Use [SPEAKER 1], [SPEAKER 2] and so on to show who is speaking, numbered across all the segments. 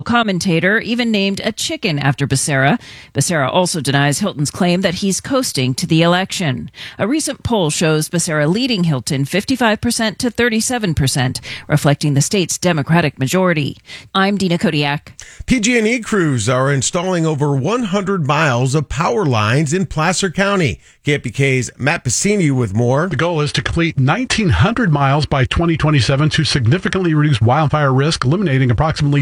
[SPEAKER 1] commentator even named a chicken after Becerra. Becerra also denies Hilton's claim that he's coasting to the election. A recent poll shows Becerra leading Hilton 55% to 37%, reflecting the state's Democratic majority. I'm Dina Kodiak.
[SPEAKER 2] PG&E crews are installing over 100 miles of power lines in Placer County. KFBK's Matt Pacini with more.
[SPEAKER 3] The goal is to complete 1,900 miles by 2027 to significantly reduce wildfire risk, eliminating approximately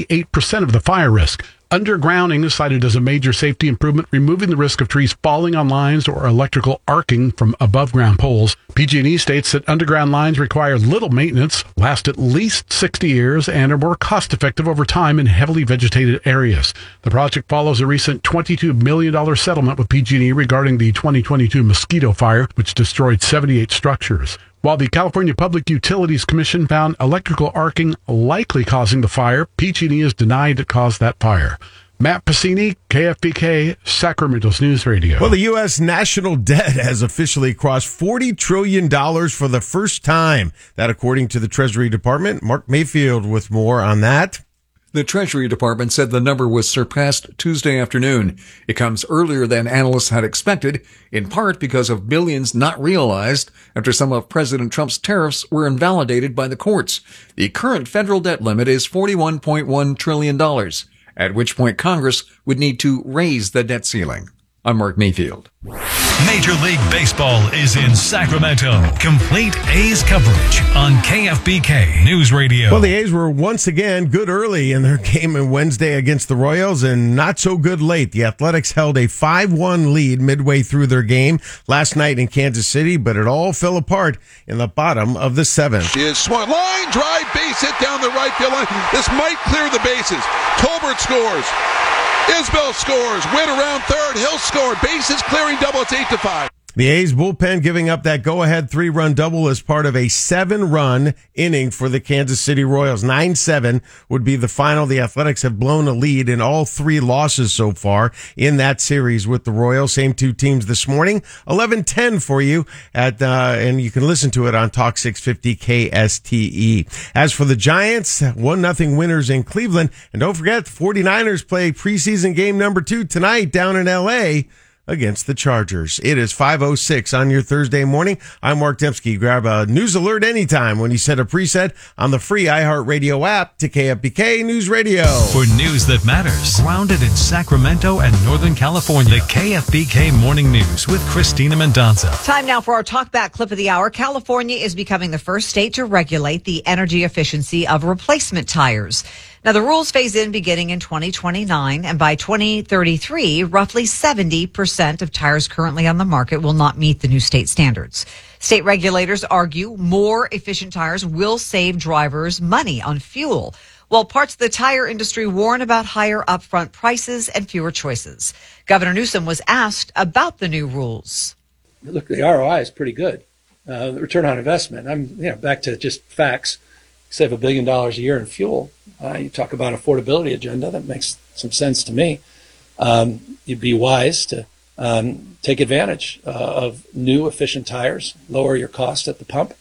[SPEAKER 3] 98% of the fire risk. Undergrounding is cited as a major safety improvement, removing the risk of trees falling on lines or electrical arcing from above-ground poles. PG&E states that underground lines require little maintenance, last at least 60 years, and are more cost-effective over time in heavily vegetated areas. The project follows a recent $22 million settlement with PG&E regarding the 2022 mosquito fire, which destroyed 78 structures. While the California Public Utilities Commission found electrical arcing likely causing the fire, PG&E has denied it caused that fire. Matt Pacini, KFBK, Sacramento's News Radio.
[SPEAKER 2] Well, the U.S. national debt has officially crossed $40 trillion for the first time. That according to the Treasury Department. Mark Mayfield with more on that.
[SPEAKER 4] The Treasury Department said the number was surpassed Tuesday afternoon. It comes earlier than analysts had expected, in part because of billions not realized after some of President Trump's tariffs were invalidated by the courts. The current federal debt limit is $41.1 trillion, at which point Congress would need to raise the debt ceiling. I'm Mark Mayfield.
[SPEAKER 5] Major League Baseball is in Sacramento. Complete A's coverage on KFBK News Radio.
[SPEAKER 2] Well, the A's were once again good early in their game on Wednesday against the Royals and not so good late. The Athletics held a 5-1 lead midway through their game last night in Kansas City, but it all fell apart in the bottom of the seventh.
[SPEAKER 6] Is swung, line drive, base hit down the right field line. This might clear the bases. Tolbert scores. Isbell scores. Win around third. Hill scored. Bases clearing double. It's 8-5.
[SPEAKER 2] The A's bullpen giving up that go-ahead 3-run double as part of a 7-run inning for the Kansas City Royals. 9-7 would be the final. The Athletics have blown a lead in all 3 losses so far in that series with the Royals. Same 2 teams this morning. 11:10 for you and you can listen to it on Talk 650 KSTE. As for the Giants, 1-0 winners in Cleveland. And don't forget, the 49ers play preseason game number 2 tonight down in L.A., against the Chargers. It is 5:06 on your Thursday morning. I'm Mark Dembski. Grab a news alert anytime when you set a preset on the free iHeartRadio app to KFBK News Radio.
[SPEAKER 5] For news that matters, grounded in Sacramento and Northern California, the KFBK Morning News with Christina Mendonca.
[SPEAKER 7] Time now for our talkback clip of the hour. California is becoming the first state to regulate the energy efficiency of replacement tires. Now, the rules phase in beginning in 2029, and by 2033, roughly 70% of tires currently on the market will not meet the new state standards. State regulators argue more efficient tires will save drivers money on fuel, while parts of the tire industry warn about higher upfront prices and fewer choices. Governor Newsom was asked about the new rules.
[SPEAKER 8] Look, the ROI is pretty good. The return on investment, back to just facts. Save $1 billion a year in fuel. You talk about affordability agenda. That makes some sense to me. You'd be wise to take advantage of new efficient tires, lower your cost at the pump.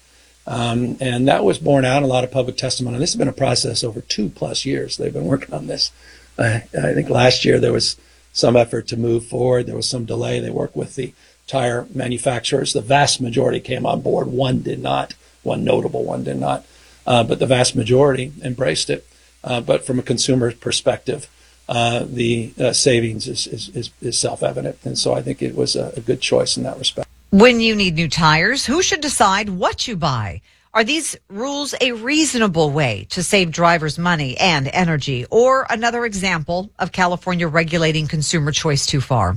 [SPEAKER 8] And that was borne out in a lot of public testimony. This has been a process over 2+ years. They've been working on this. I think last year there was some effort to move forward. There was some delay. They worked with the tire manufacturers. The vast majority came on board. One did not. One notable one did not. But the vast majority embraced it. But from a consumer perspective, the savings is self-evident. And so I think it was a good choice in that respect.
[SPEAKER 7] When you need new tires, who should decide what you buy? Are these rules a reasonable way to save drivers money and energy, or another example of California regulating consumer choice too far?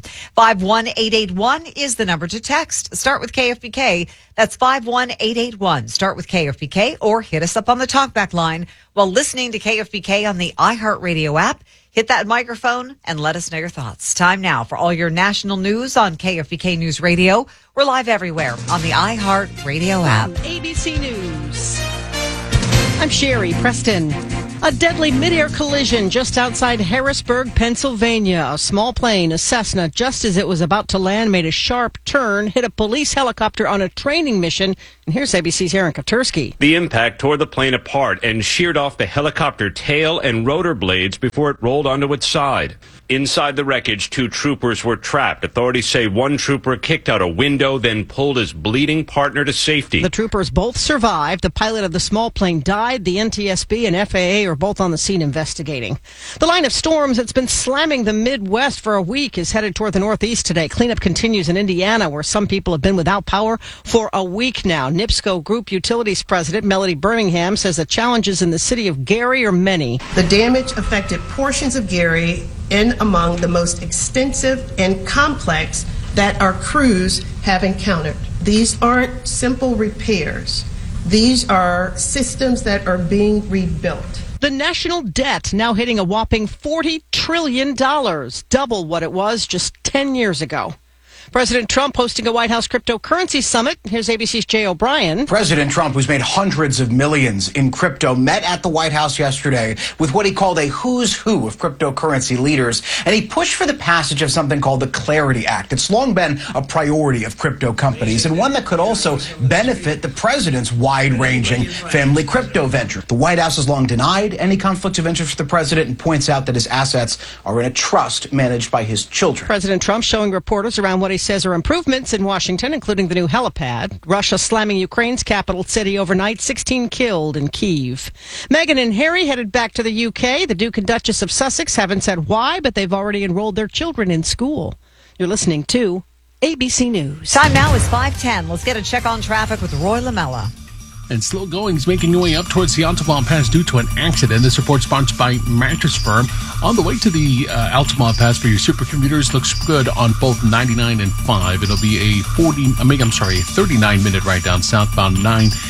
[SPEAKER 7] 51881 is the number to text. Start with KFBK. That's 51881. Start with KFBK, or hit us up on the talkback line while listening to KFBK on the iHeartRadio app. Hit that microphone and let us know your thoughts. Time now for all your national news on KFBK News Radio. We're live everywhere on the iHeartRadio app.
[SPEAKER 9] ABC News. I'm Sherry Preston. A deadly midair collision just outside Harrisburg, Pennsylvania. A small plane, a Cessna, just as it was about to land, made a sharp turn, hit a police helicopter on a training mission. And here's ABC's Aaron Katursky.
[SPEAKER 10] The impact tore the plane apart and sheared off the helicopter tail and rotor blades before it rolled onto its side. Inside the wreckage, 2 troopers were trapped. Authorities say one trooper kicked out a window, then pulled his bleeding partner to safety.
[SPEAKER 9] The troopers both survived. The pilot of the small plane died. The NTSB and FAA are both on the scene investigating. The line of storms that's been slamming the Midwest for a week is headed toward the Northeast today. Cleanup continues in Indiana, where some people have been without power for a week now. NIPSCO Group Utilities President Melody Birmingham says the challenges in the city of Gary are many.
[SPEAKER 11] The damage affected portions of Gary and among the most extensive and complex that our crews have encountered. These aren't simple repairs. These are systems that are being rebuilt.
[SPEAKER 9] The national debt now hitting a whopping $40 trillion, double what it was just 10 years ago. President Trump hosting a White House cryptocurrency summit. Here's ABC's Jay O'Brien.
[SPEAKER 12] President Trump, who's made hundreds of millions in crypto, met at the White House yesterday with what he called a who's who of cryptocurrency leaders, and he pushed for the passage of something called the Clarity Act. It's long been a priority of crypto companies, and one that could also benefit the president's wide-ranging family crypto venture. The White House has long denied any conflicts of interest for the president and points out that his assets are in a trust managed by his children.
[SPEAKER 9] President Trump showing reporters around what he says are improvements in Washington, including the new helipad. Russia slamming Ukraine's capital city overnight, 16 killed in Kyiv. Meghan and Harry headed back to the UK. The Duke and Duchess of Sussex haven't said why, but they've already enrolled their children in school. You're listening to ABC News.
[SPEAKER 7] Time now is 5:10. Let's get a check on traffic with Roy Lamella.
[SPEAKER 3] And slow going is making your way up towards the Altamont Pass due to an accident. This report sponsored by Mattress Firm. On the way to the Altamont Pass for your supercommuters, looks good on both 99 and 5. It'll be a 39-minute ride down southbound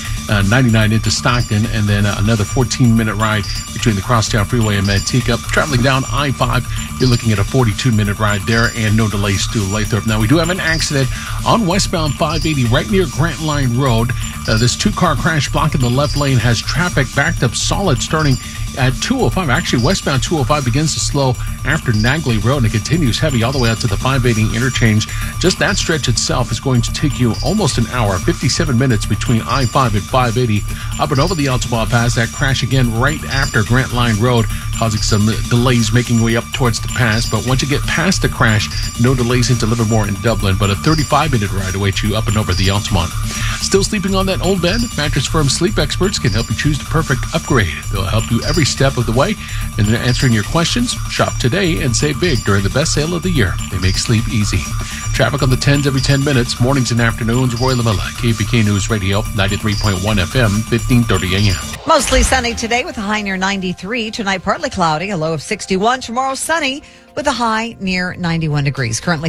[SPEAKER 3] 99 into Stockton, and then another 14-minute ride between the Crosstown Freeway and Manteca. Traveling down I-5, you're looking at a 42-minute ride there, and no delays to Lathrop. Now, we do have an accident on westbound 580 right near Grant Line Road. This 2-car crash blocking the left lane has traffic backed up solid starting at 205. Actually, westbound 205 begins to slow after Nagley Road, and it continues heavy all the way out to the 580 interchange. Just that stretch itself is going to take you almost an hour, 57 minutes between I-5 and 580. Up and over the Altamont Pass, that crash again right after Grant Line Road, causing some delays making way up towards the pass. But once you get past the crash, no delays into Livermore and Dublin, but a 35-minute ride awaits you up and over the Altamont. Still sleeping on that old bed? Mattress Firm sleep experts can help you choose the perfect upgrade. They'll help you every step of the way, and they're answering your questions. Shop today and save big during the best sale of the year. They make sleep easy. Traffic on the 10s every 10 minutes, mornings and afternoons. Roy Lamella, KFBK News Radio, 93.1 FM, 1530 AM.
[SPEAKER 7] Mostly sunny today with a high near 93. Tonight, partly cloudy, a low of 61. Tomorrow, sunny with a high near 91 degrees. Currently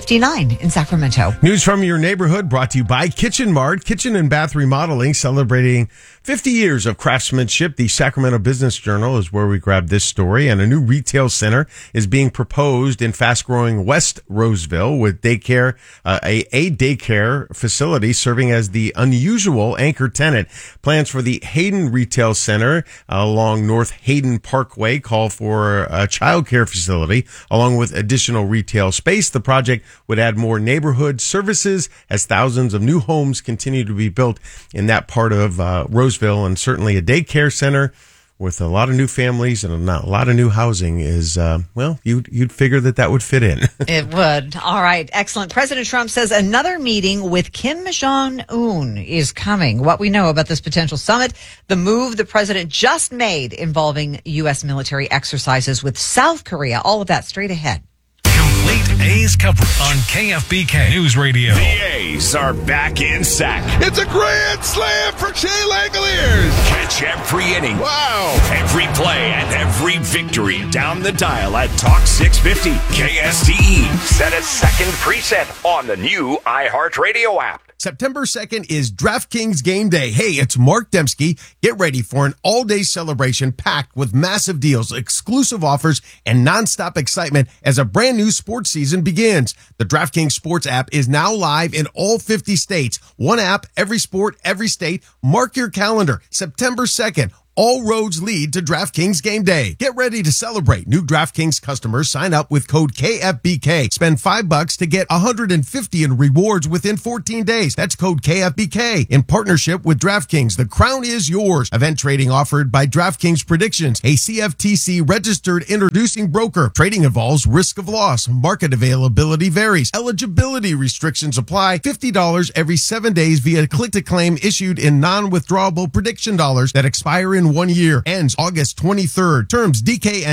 [SPEAKER 7] 59 in Sacramento.
[SPEAKER 2] News from your neighborhood brought to you by Kitchen Mart, kitchen and bath remodeling, celebrating 50 years of craftsmanship. The Sacramento Business Journal is where we grabbed this story, and a new retail center is being proposed in fast-growing West Roseville with daycare, a daycare facility serving as the unusual anchor tenant. Plans for the Hayden Retail Center along North Hayden Parkway call for a child care facility along with additional retail space. The project would add more neighborhood services as thousands of new homes continue to be built in that part of Roseville, and certainly a daycare center with a lot of new families and a lot of new housing is, well, you'd figure that would fit in.
[SPEAKER 7] It would. All right. Excellent. President Trump says another meeting with Kim Jong-un is coming. What we know about this potential summit, the move the president just made involving U.S. military exercises with South Korea, all of that straight ahead.
[SPEAKER 5] Complete A's coverage on KFBK News Radio.
[SPEAKER 13] The A's are back in Sac.
[SPEAKER 6] It's a grand slam for Shea Langoliers.
[SPEAKER 13] Catch every inning.
[SPEAKER 6] Wow.
[SPEAKER 13] Every play and every victory down the dial at Talk 650 KSTE. Set a second preset on the new iHeartRadio app.
[SPEAKER 2] September 2nd is DraftKings Game Day. Hey, it's Mark Dembski. Get ready for an all-day celebration packed with massive deals, exclusive offers, and nonstop excitement as a brand new sports season begins. The DraftKings Sports app is now live in all 50 states. One app, every sport, every state. Mark your calendar. September 2nd. All roads lead to DraftKings Game Day. Get ready to celebrate. New DraftKings customers sign up with code KFBK. Spend $5 to get $150 in rewards within 14 days. That's code KFBK. In partnership with DraftKings, the crown is yours. Event trading offered by DraftKings Predictions, a CFTC registered introducing broker. Trading involves risk of loss. Market availability varies. Eligibility restrictions apply. $50 every 7 days via click-to-claim issued in non-withdrawable prediction dollars that expire in 1 year. Ends August 23rd. Terms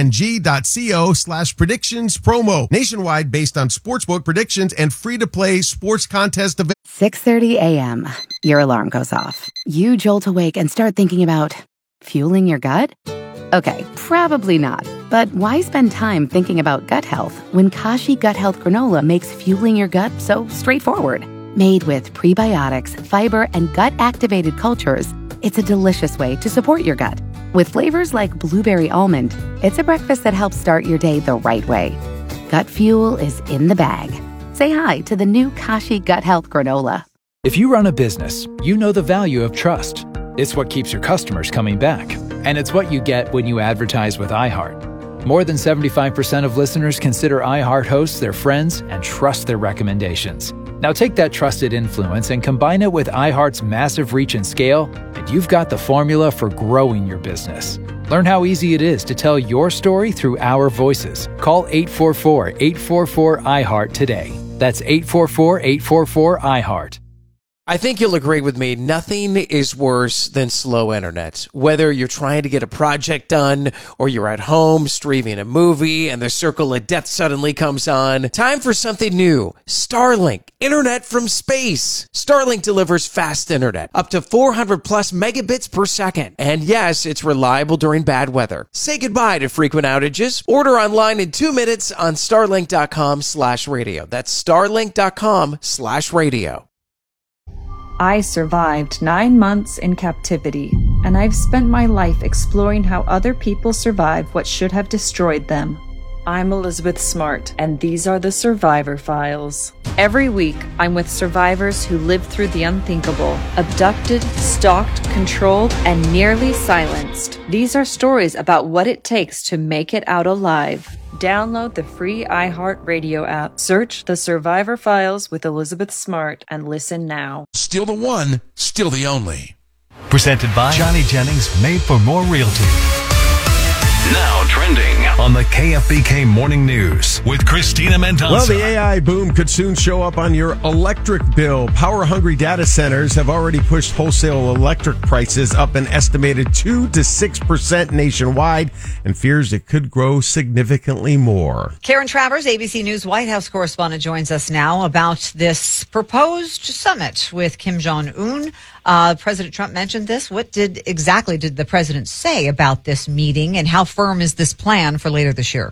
[SPEAKER 2] dkng.co/predictions promo. Nationwide based on sportsbook predictions and free-to-play sports contest events.
[SPEAKER 14] 6:30 a.m. Your alarm goes off. You jolt awake and start thinking about fueling your gut? Okay, probably not. But why spend time thinking about gut health when Kashi Gut Health Granola makes fueling your gut so straightforward? Made with prebiotics, fiber, and gut-activated cultures, it's a delicious way to support your gut. With flavors like blueberry almond, it's a breakfast that helps start your day the right way. Gut fuel is in the bag. Say hi to the new Kashi Gut Health Granola.
[SPEAKER 15] If you run a business, you know the value of trust. It's what keeps your customers coming back. And it's what you get when you advertise with iHeart. More than 75% of listeners consider iHeart hosts their friends and trust their recommendations. Now take that trusted influence and combine it with iHeart's massive reach and scale, and you've got the formula for growing your business. Learn how easy it is to tell your story through our voices. Call 844-844-iHeart today. That's 844-844-iHeart.
[SPEAKER 16] I think you'll agree with me, nothing is worse than slow internet. Whether you're trying to get a project done or you're at home streaming a movie and the circle of death suddenly comes on, time for something new. Starlink, internet from space. Starlink delivers fast internet, up to 400 plus megabits per second. And yes, it's reliable during bad weather. Say goodbye to frequent outages. Order online in 2 minutes on starlink.com/radio. That's starlink.com/radio.
[SPEAKER 17] I survived 9 months in captivity, and I've spent my life exploring how other people survive what should have destroyed them. I'm Elizabeth Smart, and these are the Survivor Files. Every week, I'm with survivors who lived through the unthinkable, abducted, stalked, controlled, and nearly silenced. These are stories about what it takes to make it out alive. Download the free iHeart Radio app. Search The Survivor Files with Elizabeth Smart and listen now.
[SPEAKER 18] Still the one, still the only.
[SPEAKER 5] Presented by Johnny Jennings, Made for More Realty. Now trending on the KFBK Morning News with Christina Mendonça.
[SPEAKER 2] Well, the AI boom could soon show up on your electric bill. Power-hungry data centers have already pushed wholesale electric prices up an estimated 2 to 6% nationwide, and fears it could grow significantly more.
[SPEAKER 7] Karen Travers, ABC News White House correspondent, joins us now about this proposed summit with Kim Jong-un. President Trump mentioned this. What exactly did the president say about this meeting, and how firm is this plan for later this year?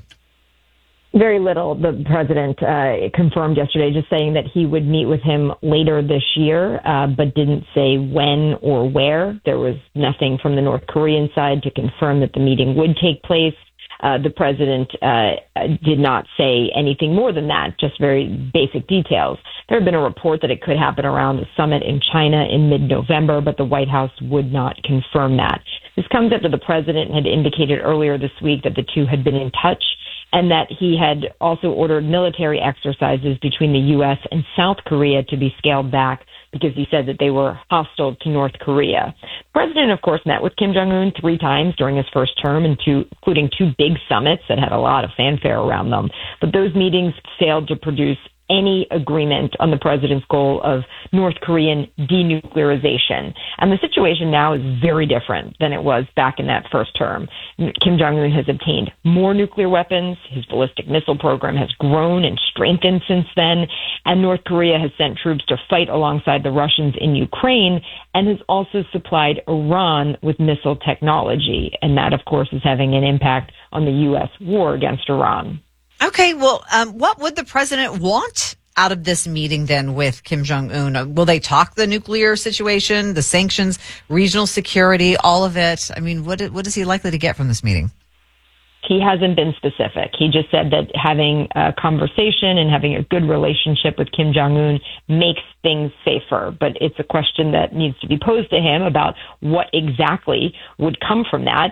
[SPEAKER 19] Very little. The president confirmed yesterday, just saying that he would meet with him later this year, but didn't say when or where. There was nothing from the North Korean side to confirm that the meeting would take place. The president did not say anything more than that, just very basic details. There had been a report that it could happen around the summit in China in mid-November, but the White House would not confirm that. This comes after the president had indicated earlier this week that the two had been in touch and that he had also ordered military exercises between the U.S. and South Korea to be scaled back because he said that they were hostile to North Korea. The president, of course, met with Kim Jong-un 3 times during his first term, including 2 big summits that had a lot of fanfare around them. But those meetings failed to produce any agreement on the president's goal of North Korean denuclearization. And the situation now is very different than it was back in that first term. Kim Jong-un has obtained more nuclear weapons. His ballistic missile program has grown and strengthened since then. And North Korea has sent troops to fight alongside the Russians in Ukraine and has also supplied Iran with missile technology. And that, of course, is having an impact on the U.S. war against Iran.
[SPEAKER 7] Okay, well, what would the president want out of this meeting then with Kim Jong-un? Will they talk the nuclear situation, the sanctions, regional security, all of it? I mean, what is he likely to get from this meeting?
[SPEAKER 19] He hasn't been specific. He just said that having a conversation and having a good relationship with Kim Jong-un makes things safer. But it's a question that needs to be posed to him about what exactly would come from that.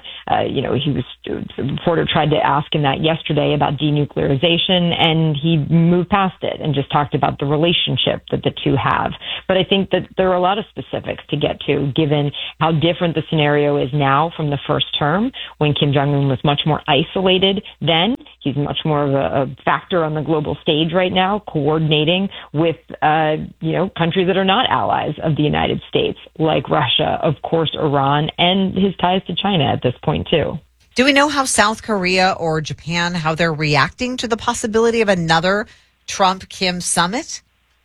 [SPEAKER 19] The reporter tried to ask him that yesterday about denuclearization, and he moved past it and just talked about the relationship that the two have. But I think that there are a lot of specifics to get to, given how different the scenario is now from the first term, when Kim Jong-un was much more isolated then. He's much more of a factor on the global stage right now, coordinating with, countries that are not allies of the United States, like Russia, of course, Iran, and his ties to China at this point, too.
[SPEAKER 7] Do we know how South Korea or Japan, how they're reacting to the possibility of another Trump-Kim summit?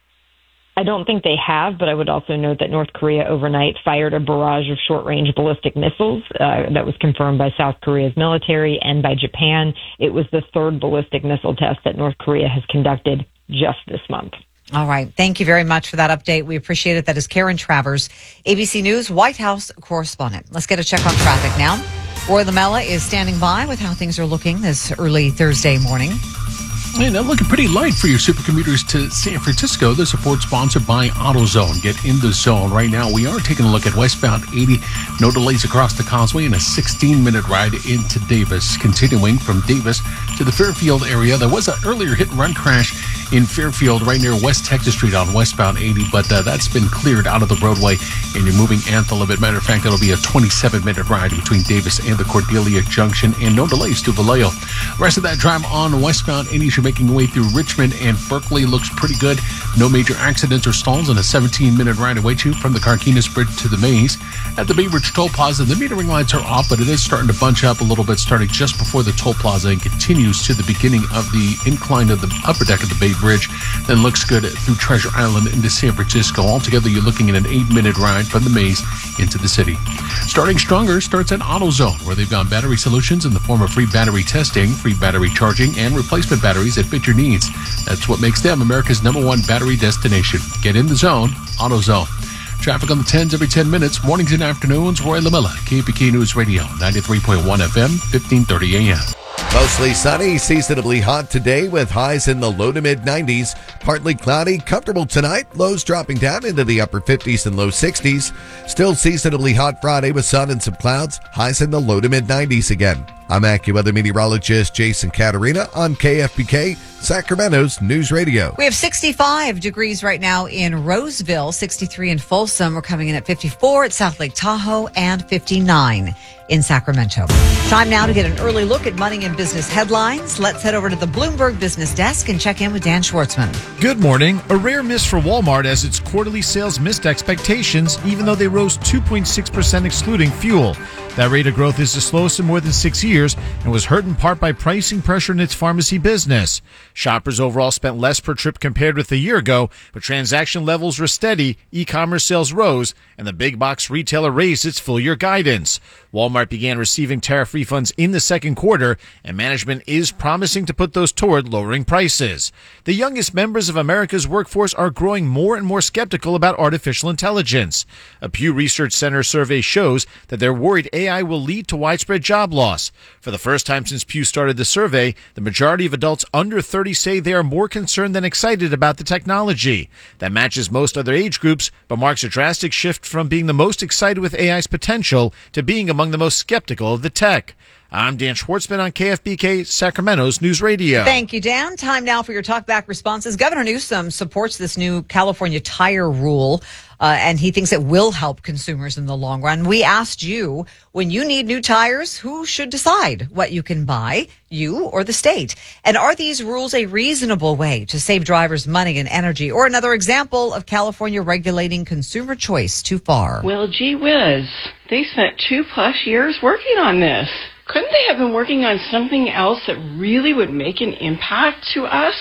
[SPEAKER 19] I don't think they have, but I would also note that North Korea overnight fired a barrage of short-range ballistic missiles that was confirmed by South Korea's military and by Japan. It was the third ballistic missile test that North Korea has conducted just this month.
[SPEAKER 7] All right. Thank you very much for that update. We appreciate it. That is Karen Travers, ABC News White House correspondent. Let's get a check on traffic now. Roy Lamella is standing by with how things are looking this early Thursday morning.
[SPEAKER 20] And looking pretty light for your supercommuters to San Francisco. The support sponsored by AutoZone. Get in the zone right now. We are taking a look at westbound 80. No delays across the causeway and a 16-minute ride into Davis. Continuing from Davis to the Fairfield area. There was an earlier hit-and-run crash in Fairfield right near West Texas Street on westbound 80, but that's been cleared out of the roadway, and you're moving a little bit. Matter of fact, it'll be a 27-minute ride between Davis and the Cordelia Junction, and no delays to Vallejo. Rest of that drive on westbound 80, you're making your way through Richmond and Berkeley. Looks pretty good. No major accidents or stalls, and a 17-minute ride awaits you from the Carquinez Bridge to the Maze. At the Bay Ridge Toll Plaza, the metering lights are off, but it is starting to bunch up a little bit, starting just before the toll plaza and continues to the beginning of the incline of the upper deck of the Bay Bridge. Then looks good through Treasure Island into San Francisco. Altogether, you're looking at an 8-minute ride from the Maze into the city. Starting stronger starts at AutoZone, where they've got battery solutions in the form of free battery testing, free battery charging, and replacement batteries that fit your needs. That's what makes them America's #1 battery destination. Get in the zone, AutoZone. Traffic on the 10s every 10 minutes, mornings and afternoons. Roy Lamella, KPK News Radio, 93.1 FM, 1530 AM.
[SPEAKER 21] Mostly sunny, seasonably hot today with highs in the low to mid 90s. Partly cloudy, comfortable tonight. Lows dropping down into the upper 50s and low 60s. Still seasonably hot Friday with sun and some clouds. Highs in the low to mid 90s again. I'm AccuWeather meteorologist Jason Caterina on KFBK, Sacramento's News Radio.
[SPEAKER 7] We have 65 degrees right now in Roseville, 63 in Folsom. We're coming in at 54 at South Lake Tahoe and 59 in Sacramento. Time now to get an early look at money and business headlines. Let's head over to the Bloomberg Business Desk and check in with Dan Schwartzman.
[SPEAKER 22] Good morning. A rare miss for Walmart as its quarterly sales missed expectations, even though they rose 2.6% excluding fuel. That rate of growth is the slowest in more than 6 years and was hurt in part by pricing pressure in its pharmacy business. Shoppers overall spent less per trip compared with a year ago, but transaction levels were steady, e-commerce sales rose, and the big box retailer raised its full-year guidance. Walmart began receiving tariff refunds in the second quarter, and management is promising to put those toward lowering prices. The youngest members of America's workforce are growing more and more skeptical about artificial intelligence. A Pew Research Center survey shows that they're worried AI will lead to widespread job loss. For the first time since Pew started the survey, the majority of adults under 30 say they are more concerned than excited about the technology. That matches most other age groups, but marks a drastic shift from being the most excited with AI's potential to being among the most skeptical of the tech. I'm Dan Schwartzman on KFBK, Sacramento's News Radio.
[SPEAKER 7] Thank you, Dan. Time now for your talkback responses. Governor Newsom supports this new California tire rule, and he thinks it will help consumers in the long run. We asked you, when you need new tires, who should decide what you can buy, you or the state? And are these rules a reasonable way to save drivers money and energy, or another example of California regulating consumer choice too far?
[SPEAKER 23] Well, gee whiz, they spent 2+ years working on this. Couldn't they have been working on something else that really would make an impact to us?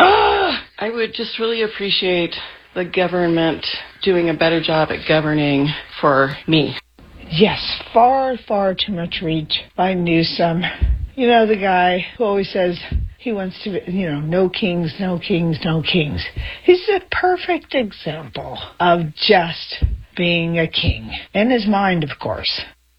[SPEAKER 23] I would just really appreciate the government doing a better job at governing for me.
[SPEAKER 24] Yes, far, far too much reach by Newsom. You know, the guy who always says he wants to, no kings, no kings, no kings. He's a perfect example of just being a king. In his mind, of course.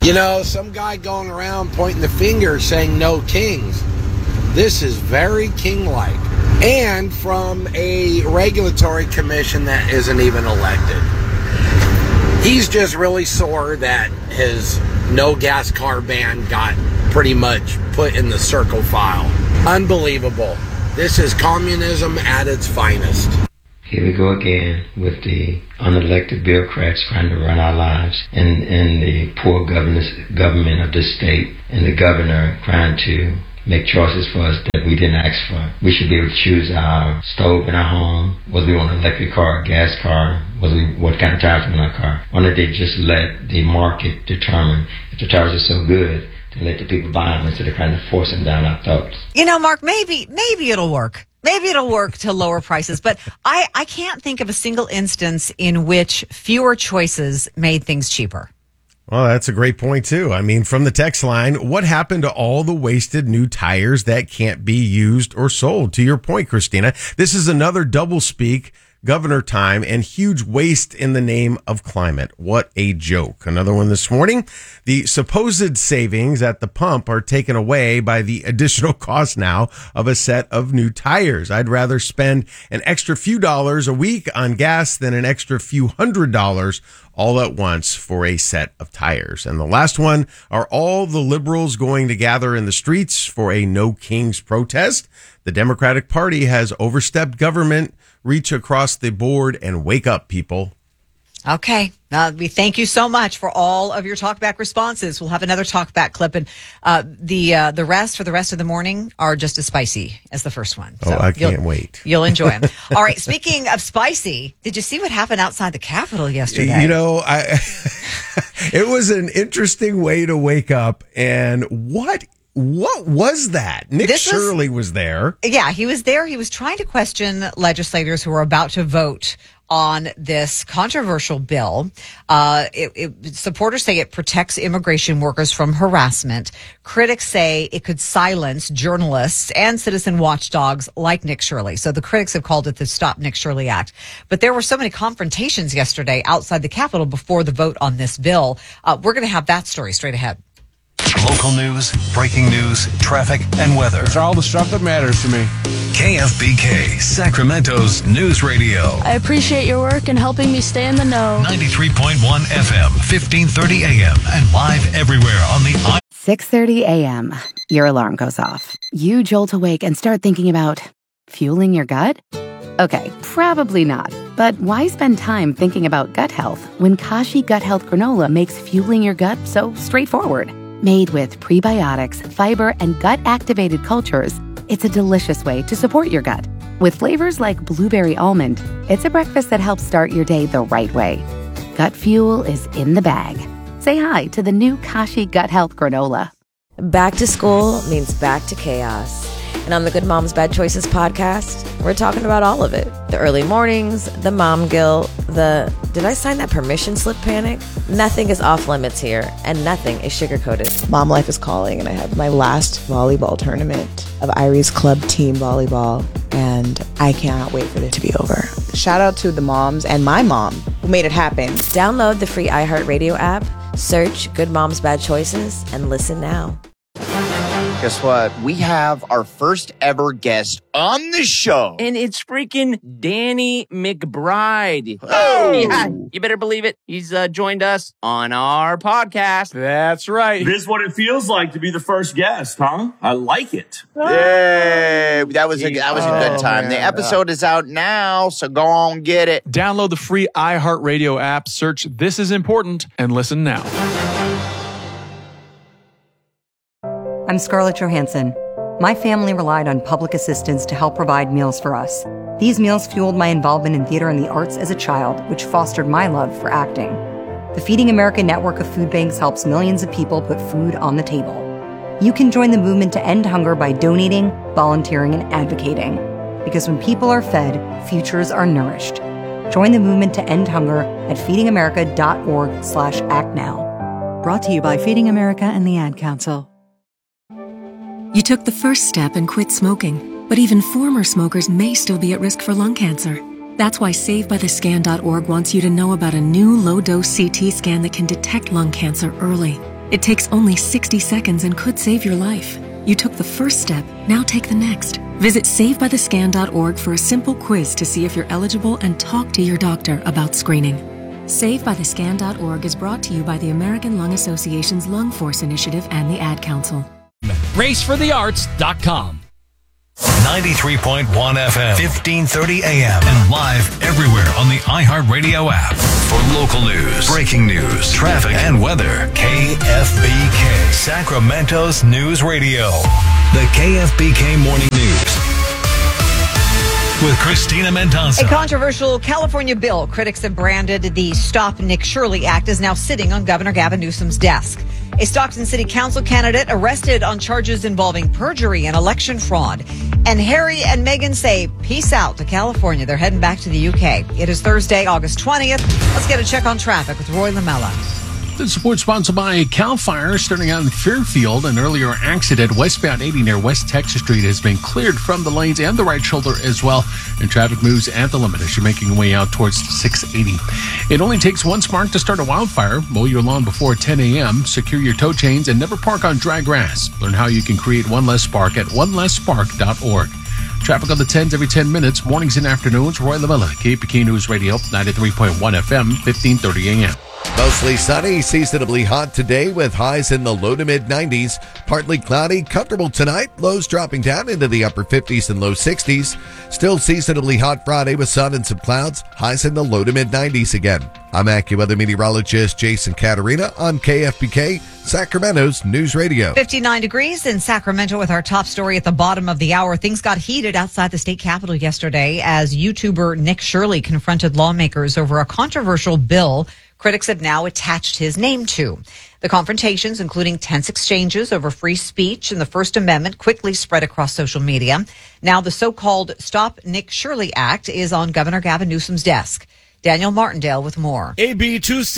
[SPEAKER 1] You know, some guy going around pointing the finger saying no kings. This is very king-like. And from a regulatory commission that isn't even elected. He's just really sore that his no gas car ban got pretty much put in the circle file. Unbelievable. This is communism at its finest.
[SPEAKER 4] Here we go again with the unelected bureaucrats trying to run our lives, and the poor government of this state, and the governor trying to make choices for us that we didn't ask for. We should be able to choose our stove in our home, whether we want an electric car, gas car, what kind of tires we want in our car. Why don't they just let the market determine if the tires are so good, to let the people buy them instead of trying to force them down our throats.
[SPEAKER 7] You know, Mark, maybe it'll work. Maybe it'll work to lower prices, but I can't think of a single instance in which fewer choices made things cheaper.
[SPEAKER 2] Well, that's a great point, too. I mean, from the text line, what happened to all the wasted new tires that can't be used or sold? To your point, Christina, this is another doublespeak, governor time, and huge waste in the name of climate. What a joke. Another one this morning. The supposed savings at the pump are taken away by the additional cost now of a set of new tires. I'd rather spend an extra few dollars a week on gas than an extra few $100s all at once for a set of tires. And the last one, are all the liberals going to gather in the streets for a No Kings protest? The Democratic Party has overstepped government reach across the board, and wake up, people.
[SPEAKER 7] Okay. We thank you so much for all of your talkback responses. We'll have another talkback clip, and the rest for the rest of the morning are just as spicy as the first one.
[SPEAKER 2] So I can't wait.
[SPEAKER 7] You'll enjoy them. All right. Speaking of spicy, did you see what happened outside the Capitol yesterday?
[SPEAKER 2] You know, it was an interesting way to wake up. And what was that? Nick Shirley was there.
[SPEAKER 7] Yeah, he was there. He was trying to question legislators who were about to vote on this controversial bill. Supporters say it protects immigration workers from harassment. Critics say it could silence journalists and citizen watchdogs like Nick Shirley. So the critics have called it the Stop Nick Shirley Act. But there were so many confrontations yesterday outside the Capitol before the vote on this bill. We're going to have that story straight ahead.
[SPEAKER 5] Local news, breaking news, traffic, and weather.
[SPEAKER 8] It's all the stuff that matters to me.
[SPEAKER 5] KFBK, Sacramento's news radio.
[SPEAKER 10] I appreciate your work in helping me stay in the know.
[SPEAKER 5] 93.1 FM, 1530 AM, and live everywhere on the
[SPEAKER 14] 6:30 a.m. Your alarm goes off. You jolt awake and start thinking about fueling your gut? Okay, probably not. But why spend time thinking about gut health when Kashi Gut Health Granola makes fueling your gut so straightforward? Made with prebiotics, fiber, and gut-activated cultures, it's a delicious way to support your gut. With flavors like blueberry almond, it's a breakfast that helps start your day the right way. Gut fuel is in the bag. Say hi to the new Kashi Gut Health Granola.
[SPEAKER 25] Back to school means back to chaos. And on the Good Moms Bad Choices podcast, we're talking about all of it. The early mornings, the mom guilt, the did I sign that permission slip panic? Nothing is off limits here, and nothing is sugar-coated.
[SPEAKER 26] Mom life is calling, and I have my last volleyball tournament of Irie's Club Team Volleyball, and I cannot wait for it to be over. Shout out to the moms and my mom who made it happen.
[SPEAKER 25] Download the free iHeartRadio app, search Good Moms Bad Choices, and listen now.
[SPEAKER 27] Guess what? We have our first ever guest on the show.
[SPEAKER 28] And it's freaking Danny McBride.
[SPEAKER 27] Oh!
[SPEAKER 28] Yeah, you better believe it. He's joined us on our podcast.
[SPEAKER 27] That's right.
[SPEAKER 29] This is what it feels like to be the first guest, huh? I like it.
[SPEAKER 27] Yay! That was a good time. The episode is out now, so go on, get it.
[SPEAKER 30] Download the free iHeartRadio app, search This Is Important, and listen now.
[SPEAKER 31] I'm Scarlett Johansson. My family relied on public assistance to help provide meals for us. These meals fueled my involvement in theater and the arts as a child, which fostered my love for acting. The Feeding America network of food banks helps millions of people put food on the table. You can join the movement to end hunger by donating, volunteering, and advocating. Because when people are fed, futures are nourished. Join the movement to end hunger at feedingamerica.org/actnow.
[SPEAKER 32] Brought to you by Feeding America and the Ad Council. You took the first step and quit smoking, but even former smokers may still be at risk for lung cancer. That's why SaveByTheScan.org wants you to know about a new low-dose CT scan that can detect lung cancer early. It takes only 60 seconds and could save your life. You took the first step, now take the next. Visit SaveByTheScan.org for a simple quiz to see if you're eligible and talk to your doctor about screening. SaveByTheScan.org is brought to you by the American Lung Association's Lung Force Initiative and the Ad Council.
[SPEAKER 5] RaceForTheArts.com. 93.1 FM, 1530 AM, and live everywhere on the iHeartRadio app. For local news, breaking news, traffic, and weather, KFBK, Sacramento's News Radio. The KFBK Morning News. With Christina Mendoza.
[SPEAKER 7] A controversial California bill critics have branded the Stop Nick Shirley Act is now sitting on Governor Gavin Newsom's desk. A Stockton City Council candidate arrested on charges involving perjury and election fraud. And Harry and Meghan say peace out to California. They're heading back to the UK. It is Thursday, August 20th. Let's get a check on traffic with Roy Lamella.
[SPEAKER 20] The support sponsored by CAL FIRE. Starting out in Fairfield, an earlier accident westbound 80 near West Texas Street has been cleared from the lanes and the right shoulder as well. And traffic moves at the limit as you're making your way out towards 680. It only takes one spark to start a wildfire. Mow your lawn before 10 a.m. Secure your tow chains and never park on dry grass. Learn how you can create one less spark at onelessspark.org. Traffic on the 10s every 10 minutes, mornings and afternoons. Roy Lamella, KPK News Radio, 93.1 FM, 1530 a.m.
[SPEAKER 21] Mostly sunny, seasonably hot today with highs in the low to mid 90s. Partly cloudy, comfortable tonight. Lows dropping down into the upper 50s and low 60s. Still seasonably hot Friday with sun and some clouds. Highs in the low to mid 90s again. I'm AccuWeather meteorologist Jason Caterina on KFBK, Sacramento's News Radio.
[SPEAKER 7] 59 degrees in Sacramento with our top story at the bottom of the hour. Things got heated outside the state capitol yesterday as YouTuber Nick Shirley confronted lawmakers over a controversial bill critics have now attached his name to. The confrontations, including tense exchanges over free speech and the First Amendment, quickly spread across social media. Now the so-called Stop Nick Shirley Act is on Governor Gavin Newsom's desk. Daniel Martindale with more.
[SPEAKER 3] AB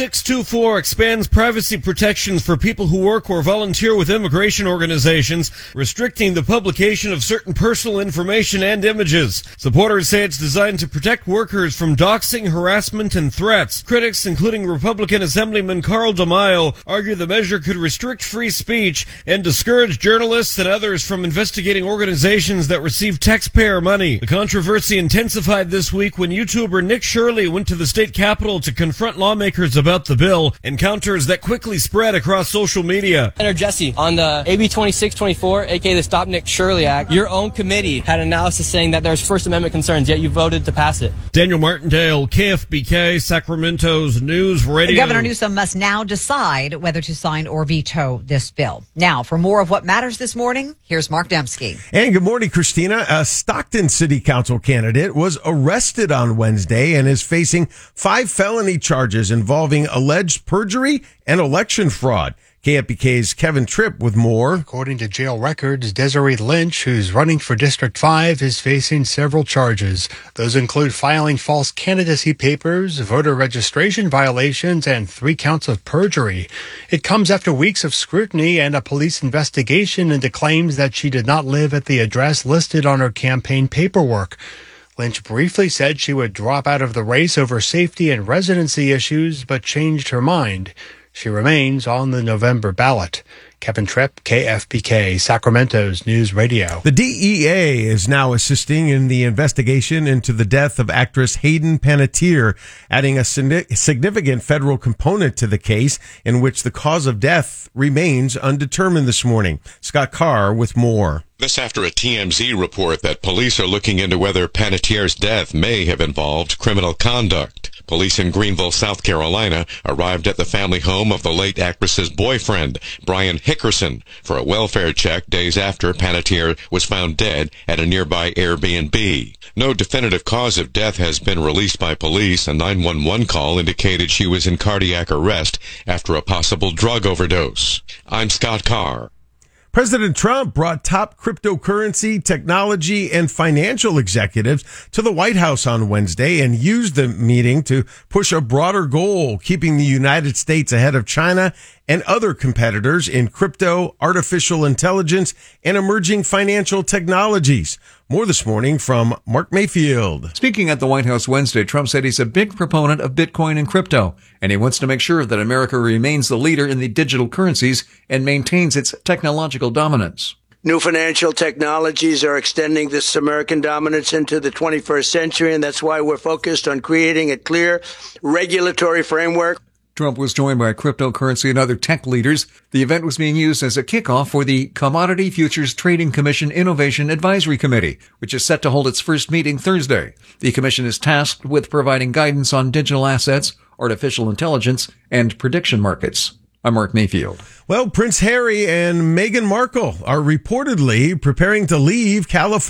[SPEAKER 3] 2624 expands privacy protections for people who work or volunteer with immigration organizations, restricting the publication of certain personal information and images. Supporters say it's designed to protect workers from doxing, harassment, and threats. Critics, including Republican Assemblyman Carl DeMaio, argue the measure could restrict free speech and discourage journalists and others from investigating organizations that receive taxpayer money. The controversy intensified this week when YouTuber Nick Shirley went to the state capitol to confront lawmakers about the bill, encounters that quickly spread across social media.
[SPEAKER 6] Senator Jesse, on the AB 2624, aka the Stop Nick Shirley Act, your own committee had analysis saying that there's First Amendment concerns, yet you voted to pass it.
[SPEAKER 3] Daniel Martindale, KFBK, Sacramento's News Radio.
[SPEAKER 7] Governor Newsom must now decide whether to sign or veto this bill. Now, for more of what matters this morning, here's Mark Dembski.
[SPEAKER 2] And good morning, Christina. A Stockton City Council candidate was arrested on Wednesday and is facing 5 felony charges involving alleged perjury and election fraud. KFBK's Kevin Tripp with more.
[SPEAKER 8] According to jail records, Desiree Lynch, who's running for District 5, is facing several charges. Those include filing false candidacy papers, voter registration violations, and 3 counts of perjury. It comes after weeks of scrutiny and a police investigation into claims that she did not live at the address listed on her campaign paperwork. Lynch briefly said she would drop out of the race over safety and residency issues, but changed her mind. She remains on the November ballot. Kevin Tripp, KFBK, Sacramento's News Radio.
[SPEAKER 2] The DEA is now assisting in the investigation into the death of actress Hayden Panettiere, adding a significant federal component to the case in which the cause of death remains undetermined this morning. Scott Carr with more.
[SPEAKER 9] This after a TMZ report that police are looking into whether Panettiere's death may have involved criminal conduct. Police in Greenville, South Carolina, arrived at the family home of the late actress's boyfriend, Brian Hickerson, for a welfare check days after Panettiere was found dead at a nearby Airbnb. No definitive cause of death has been released by police. A 911 call indicated she was in cardiac arrest after a possible drug overdose. I'm Scott Carr.
[SPEAKER 2] President Trump brought top cryptocurrency, technology, and financial executives to the White House on Wednesday and used the meeting to push a broader goal, keeping the United States ahead of China and other competitors in crypto, artificial intelligence, and emerging financial technologies. More this morning from Mark Mayfield.
[SPEAKER 1] Speaking at the White House Wednesday, Trump said he's a big proponent of Bitcoin and crypto, and he wants to make sure that America remains the leader in the digital currencies and maintains its technological dominance.
[SPEAKER 11] New financial technologies are extending this American dominance into the 21st century, and that's why we're focused on creating a clear regulatory framework.
[SPEAKER 1] Trump was joined by cryptocurrency and other tech leaders. The event was being used as a kickoff for the Commodity Futures Trading Commission Innovation Advisory Committee, which is set to hold its first meeting Thursday. The commission is tasked with providing guidance on digital assets, artificial intelligence, and prediction markets. I'm Mark Mayfield.
[SPEAKER 2] Well, Prince Harry and Meghan Markle are reportedly preparing to leave California.